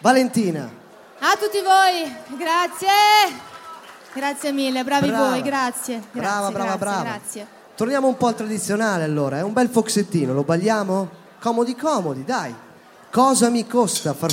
Valentina. A tutti voi, grazie. Grazie mille, bravi voi, grazie. Brava. Grazie. Torniamo un po' al tradizionale allora, è un bel foxettino, lo balliamo? Comodi, dai. Cosa mi costa far